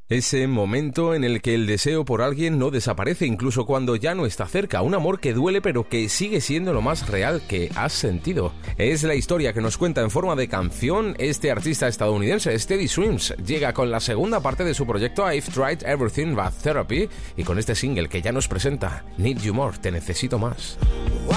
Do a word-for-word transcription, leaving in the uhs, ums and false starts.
Ese momento en el que el deseo por alguien no desaparece incluso cuando ya no está cerca. Un amor que duele pero que sigue siendo lo más real que has sentido. Es la historia que nos cuenta en forma de canción este artista estadounidense. Teddy Swims llega con la segunda parte de su proyecto I've Tried Everything But Therapy y con este single que ya nos presenta Need You More, Te Necesito Más.